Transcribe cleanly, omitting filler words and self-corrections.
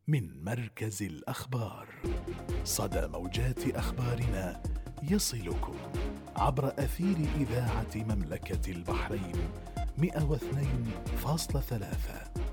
من مركز الأخبار. صدى موجات أخبارنا يصلكم عبر أثير إذاعة مملكة البحرين 102.3.